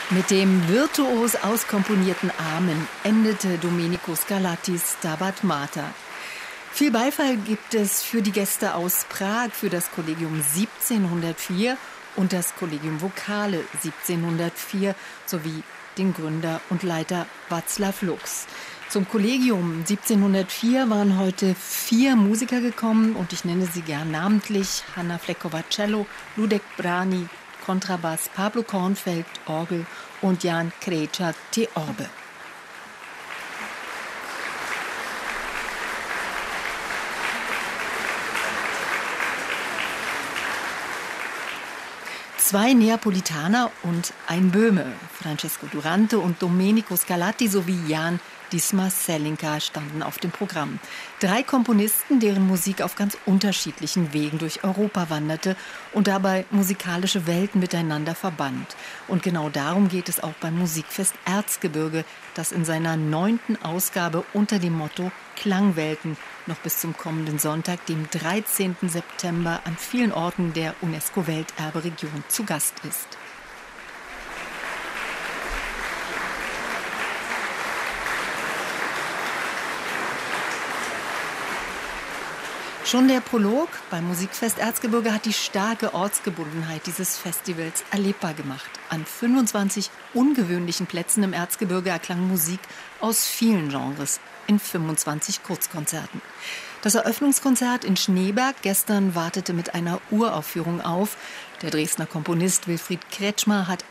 Mit dem virtuos auskomponierten Amen endete Domenico Scarlattis Stabat Mater. Viel Beifall gibt es für die Gäste aus Prag, für das Kollegium 1704 und das Kollegium Vokale 1704 sowie den Gründer und Leiter Václav Lux. Zum Kollegium 1704 waren heute 4 Musiker gekommen und ich nenne sie gern namentlich: Hanna Fleckova Cello, Ludek Brani Kontrabass, Pablo Kornfeld Orgel und Jan Krejča Theorbe. Zwei Neapolitaner und ein Böhme, Francesco Durante und Domenico Scarlatti sowie Jan Disma Selinka standen auf dem Programm. 3 Komponisten, deren Musik auf ganz unterschiedlichen Wegen durch Europa wanderte und dabei musikalische Welten miteinander verband. Und genau darum geht es auch beim Musikfest Erzgebirge, das in seiner 9. Ausgabe unter dem Motto Klangwelten noch bis zum kommenden Sonntag, dem 13. September, an vielen Orten der UNESCO-Welterberegion zu Gast ist. Schon der Prolog beim Musikfest Erzgebirge hat die starke Ortsgebundenheit dieses Festivals erlebbar gemacht. An 25 ungewöhnlichen Plätzen im Erzgebirge erklang Musik aus vielen Genres in 25 Kurzkonzerten. Das Eröffnungskonzert in Schneeberg gestern wartete mit einer Uraufführung auf. Der Dresdner Komponist Wilfried Kretschmer hat